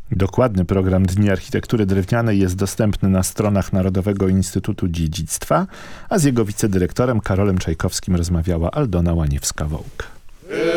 Dokładny program Dni Architektury Drewnianej jest dostępny na stronach Narodowego Instytutu Dziedzictwa, a z jego wicedyrektorem Karolem Czajkowskim rozmawiała Aldona Łaniewska-Wołk.